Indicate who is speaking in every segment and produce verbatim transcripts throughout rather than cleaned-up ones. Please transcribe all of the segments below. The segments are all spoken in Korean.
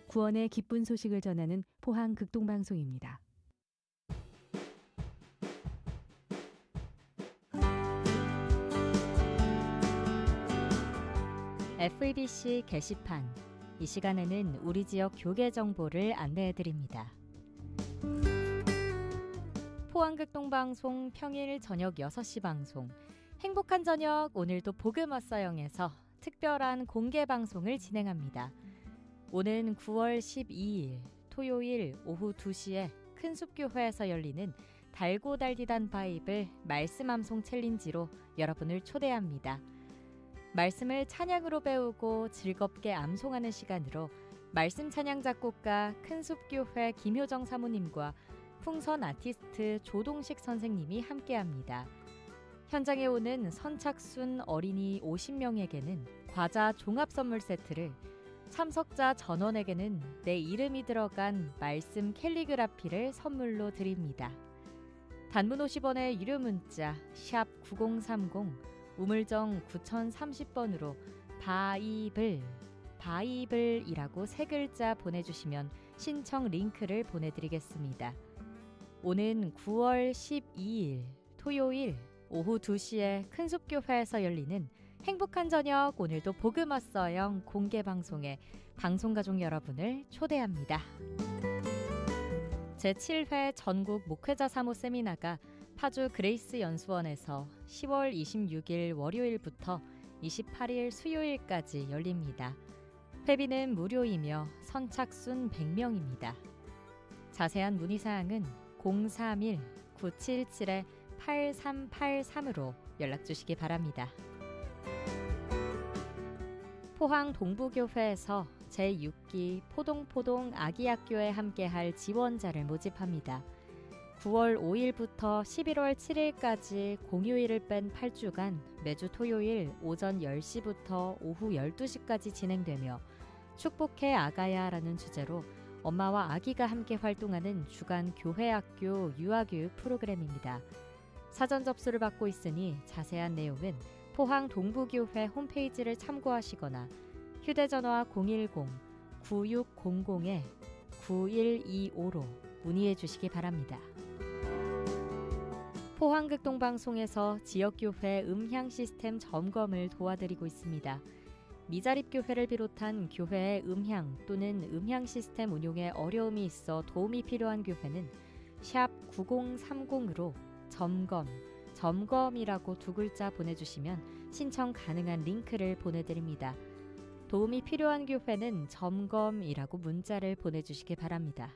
Speaker 1: 구원의 기쁜 소식을 전하는 포항 극동방송입니다.
Speaker 2: 에프이비씨 게시판, 이 시간에는 우리 지역 교계 정보를 안내해드립니다. 포항극동방송 평일 저녁 여섯 시 방송, 행복한 저녁 오늘도 복음 왔어영에서 특별한 공개 방송을 진행합니다. 오는 구월 십이일 토요일 오후 두 시에 큰숲교회에서 열리는 달고 달디단 바이블 말씀 암송 챌린지로 여러분을 초대합니다. 말씀을 찬양으로 배우고 즐겁게 암송하는 시간으로 말씀 찬양 작곡가 큰숲교회 김효정 사모님과 풍선 아티스트 조동식 선생님이 함께합니다. 현장에 오는 선착순 어린이 오십 명에게는 과자 종합 선물 세트를, 참석자 전원에게는 내 이름이 들어간 말씀 캘리그라피를 선물로 드립니다. 단문 오십 원의 유료 문자 샵 구공삼공, 우물정 구공삼공 번으로 바이블, 바이블이라고 세 글자 보내주시면 신청 링크를 보내드리겠습니다. 오는 구월 십이일 토요일 오후 두 시에 큰숲교회에서 열리는 행복한 저녁 오늘도 복음 왔어영 공개방송에 방송가족 여러분을 초대합니다. 제칠 회 전국 목회자 사모 세미나가 파주 그레이스 연수원에서 시월 이십육일 월요일부터 이십팔일 수요일까지 열립니다. 회비는 무료이며 선착순 백 명입니다. 자세한 문의사항은 공삼일 구칠칠 팔삼팔삼으로 연락주시기 바랍니다. 포항 동부교회에서 제육 기 포동포동 아기학교에 함께할 지원자를 모집합니다. 구월 오일부터 십일월 칠일까지 공휴일을 뺀 팔 주간 매주 토요일 오전 열 시부터 오후 열두 시까지 진행되며 축복해 아가야라는 주제로 엄마와 아기가 함께 활동하는 주간 교회학교 유아교육 프로그램입니다. 사전 접수를 받고 있으니 자세한 내용은 포항 동부교회 홈페이지를 참고하시거나 휴대전화 공일공 구육공공 구일이오로 문의해 주시기 바랍니다. 포항극동방송에서 지역교회 음향 시스템 점검을 도와드리고 있습니다. 미자립교회를 비롯한 교회의 음향 또는 음향 시스템 운용에 어려움이 있어 도움이 필요한 교회는 샵 구공삼공으로 점검, 점검이라고 두 글자 보내주시면 신청 가능한 링크를 보내드립니다. 도움이 필요한 교회는 점검이라고 문자를 보내주시기 바랍니다.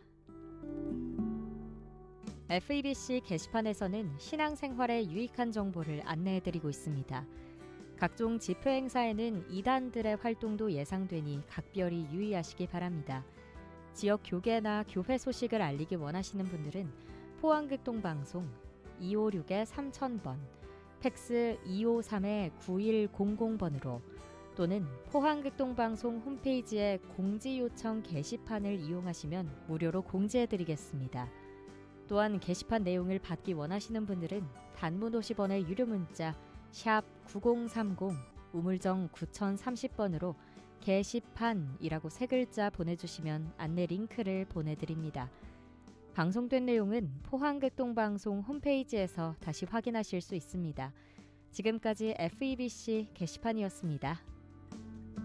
Speaker 2: 에프이비씨 게시판에서는 신앙생활에 유익한 정보를 안내해드리고 있습니다. 각종 집회 행사에는 이단들의 활동도 예상되니 각별히 유의하시기 바랍니다. 지역 교계나 교회 소식을 알리기 원하시는 분들은 포항극동방송 이오육 삼천 번, 팩스 이오삼 구일공공 번으로 또는 포항극동방송 홈페이지의 공지요청 게시판을 이용하시면 무료로 공지해드리겠습니다. 또한 게시판 내용을 받기 원하시는 분들은 단문 오십 원의 유료 문자 샵 구공삼공, 우물정 구공삼공 번으로 게시판이라고 세 글자 보내주시면 안내 링크를 보내드립니다. 방송된 내용은 포항극동방송 홈페이지에서 다시 확인하실 수 있습니다. 지금까지 에프이비씨 게시판이었습니다.